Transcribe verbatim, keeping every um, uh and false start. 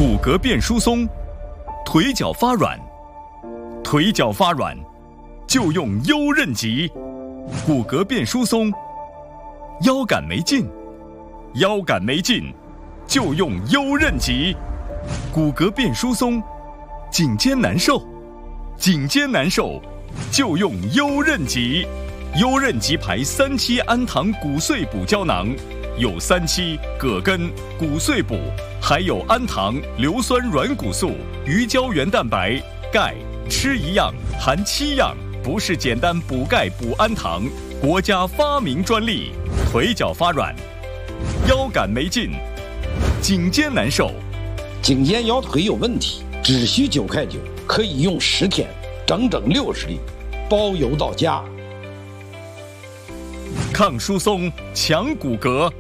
骨骼变疏松，腿脚发软，腿脚发软就用优韧脊。骨骼变疏松，腰杆没劲，腰杆没劲就用优韧脊。骨骼变疏松，颈肩难受，颈肩难受就用优韧脊。优韧脊牌三七氨糖骨碎补胶囊，有三七、葛根、骨碎补，还有氨糖、硫酸软骨素、鱼胶原蛋白、钙，吃一样含七样，不是简单补钙补氨糖，国家发明专利。腿脚发软，腰杆没劲，颈肩难受， 颈肩腰腿有问题，只需九块九，可以用十天，整整六十粒，包邮到家。 抗疏松，强骨骼。